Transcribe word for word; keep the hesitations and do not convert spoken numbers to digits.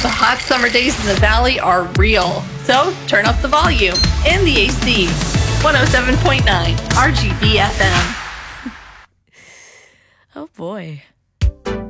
The hot summer days in the valley are real, so turn up the volume and the A C. one oh seven point nine R G B F M. Oh boy.